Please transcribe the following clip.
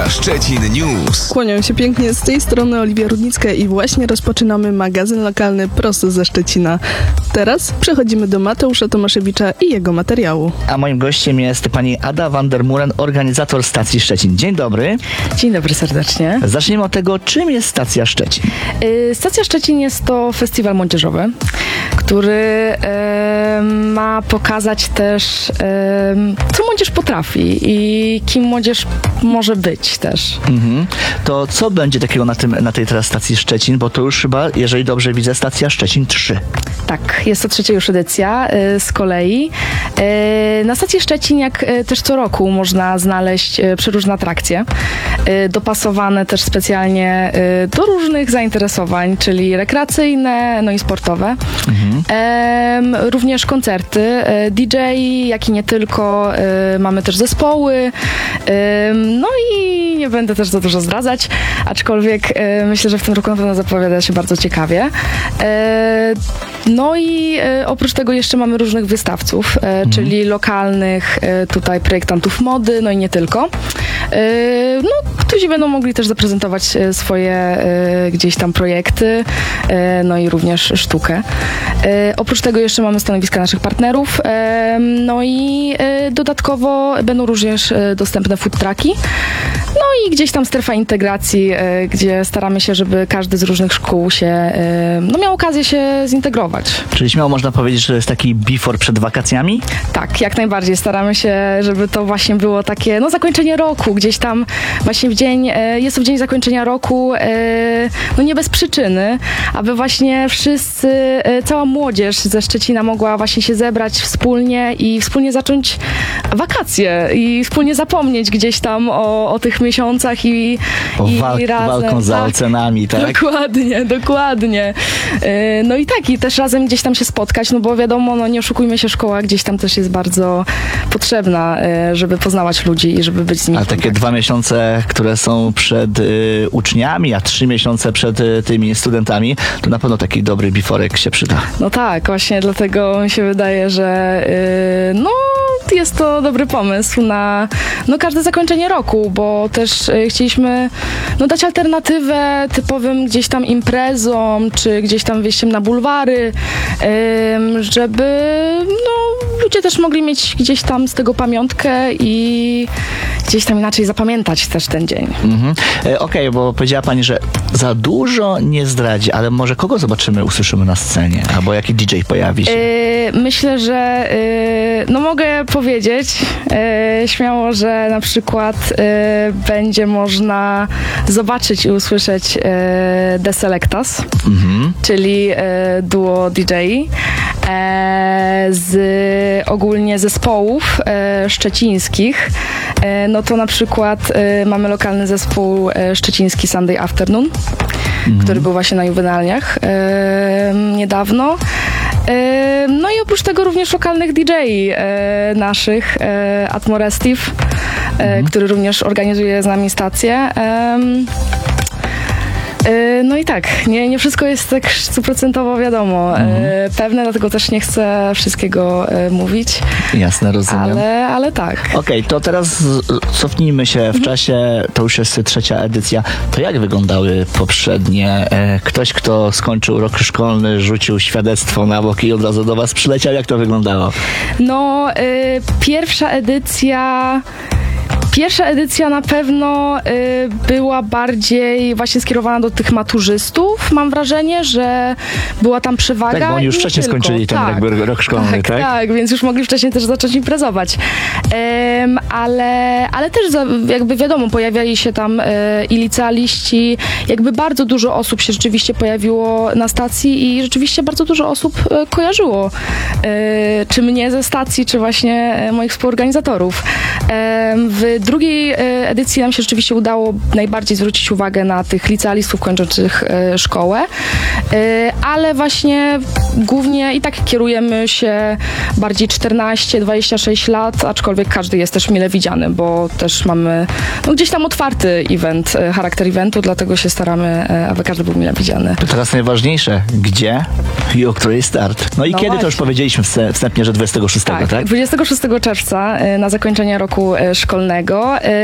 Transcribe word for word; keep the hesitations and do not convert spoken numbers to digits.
Stacja Szczecin News. Kłaniam się pięknie, z tej strony Oliwia Rudnicka i właśnie rozpoczynamy magazyn lokalny prosto ze Szczecina. Teraz przechodzimy do Mateusza Tomaszewicza i jego materiału. A moim gościem jest pani Ada van der Muren, organizator Stacji Szczecin. Dzień dobry. Dzień dobry serdecznie. Zacznijmy od tego, czym jest Stacja Szczecin. Yy, Stacja Szczecin jest to festiwal młodzieżowy, który yy, ma pokazać też, yy, co młodzież potrafi i kim młodzież może być też. Mhm. To co będzie takiego na, tym, na tej teraz Stacji Szczecin? Bo to już chyba, jeżeli dobrze widzę, Stacja Szczecin trzy. Tak, jest to trzecia już edycja yy, z kolei. Yy, na Stacji Szczecin, jak yy, też co roku, można znaleźć yy, przeróżne atrakcje, yy, dopasowane też specjalnie yy, do różnych zainteresowań, czyli rekreacyjne, no i sportowe. Mhm. Yy, również koncerty, yy, D J, jak i nie tylko. Yy, mamy też zespoły. Yy, no i nie będę też za dużo zdradzać, aczkolwiek yy, myślę, że w tym roku na pewno zapowiada się bardzo ciekawie. Yy, No i e, oprócz tego jeszcze mamy różnych wystawców, e, mhm. czyli lokalnych e, tutaj projektantów mody, no i nie tylko. E, no, którzy będą mogli też zaprezentować e, swoje e, gdzieś tam projekty, e, no i również sztukę. E, oprócz tego jeszcze mamy stanowiska naszych partnerów, e, no i e, dodatkowo będą również e, dostępne food trucki. No i gdzieś tam strefa integracji, e, gdzie staramy się, żeby każdy z różnych szkół się, e, no miał okazję się zintegrować. Czyli śmiało można powiedzieć, że jest taki before przed wakacjami? Tak, jak najbardziej. Staramy się, żeby to właśnie było takie, no zakończenie roku, gdzieś tam właśnie w dzień, e, jest to w dzień zakończenia roku, e, no nie bez przyczyny, aby właśnie wszyscy, e, cała młodzież ze Szczecina mogła właśnie się zebrać wspólnie i wspólnie zacząć wakacje i wspólnie zapomnieć gdzieś tam o, o tych miesiącach i, o i walk, razem. walką za tak, ocenami, tak? Dokładnie, dokładnie. E, no i tak, i też razem gdzieś tam się spotkać, no bo wiadomo, no nie oszukujmy się, szkoła gdzieś tam też jest bardzo potrzebna, żeby poznawać ludzi i żeby być z nimi. A takie dwa miesiące, które są przed y, uczniami, a trzy miesiące przed y, tymi studentami, to na pewno taki dobry biforek się przyda. No tak, właśnie dlatego mi się wydaje, że y, no jest to dobry pomysł na no, każde zakończenie roku, bo też y, chcieliśmy no, dać alternatywę typowym gdzieś tam imprezom, czy gdzieś tam wyjściem na bulwary, y, żeby no, ludzie też mogli mieć gdzieś tam z tego pamiątkę i gdzieś tam inaczej zapamiętać też ten dzień. Mhm. E, Okej, okay, bo powiedziała pani, że za dużo nie zdradzi, ale może kogo zobaczymy, usłyszymy na scenie? Albo jaki D J pojawi się? Yy, myślę, że yy, no mogę powiedzieć yy, śmiało, że na przykład yy, będzie można zobaczyć i usłyszeć yy, The Selectas, mhm. czyli yy, duo D J yy, z ogólnie zespołów yy, szczecińskich. Yy, no to na przykład yy, mamy lokalny zespół yy, szczeciński Sunday Afternoon, mhm. który był właśnie na juwenalniach yy, niedawno. Yy, no i oprócz tego również lokalnych D J yy, naszych, yy, Atmorestive, yy, mhm. który również organizuje z nami stację. Yy, No i tak, nie, nie wszystko jest tak stuprocentowo wiadomo. Mhm. Pewne, dlatego też nie chcę wszystkiego mówić. Jasne, rozumiem. Ale, ale tak. Okej, okay, to teraz cofnijmy się w mhm. czasie, to już jest trzecia edycja. To jak wyglądały poprzednie? Ktoś, kto skończył rok szkolny, rzucił świadectwo na bok i od razu do was przyleciał. Jak to wyglądało? No, y, pierwsza edycja... Pierwsza edycja na pewno y, była bardziej właśnie skierowana do tych maturzystów. Mam wrażenie, że była tam przewaga. Tak, bo oni już wcześniej tylko. skończyli ten tak, jakby rok szkolny, tak? Tak, tak, więc już mogli wcześniej też zacząć imprezować. Um, ale, ale też za, jakby wiadomo, pojawiali się tam y, i licealiści. Jakby bardzo dużo osób się rzeczywiście pojawiło na stacji i rzeczywiście bardzo dużo osób y, kojarzyło. Y, czy mnie ze stacji, czy właśnie y, moich współorganizatorów. Y, w drugiej edycji nam się rzeczywiście udało najbardziej zwrócić uwagę na tych licealistów kończących szkołę, ale właśnie głównie i tak kierujemy się bardziej czternaście dwadzieścia sześć lat, aczkolwiek każdy jest też mile widziany, bo też mamy no, gdzieś tam otwarty event, charakter eventu, dlatego się staramy, aby każdy był mile widziany. To teraz najważniejsze, gdzie i o której start. No i no kiedy, właśnie. To już powiedzieliśmy wstępnie, że dwudziestego szóstego, tak? Tak, dwudziestego szóstego czerwca na zakończenie roku szkolnego.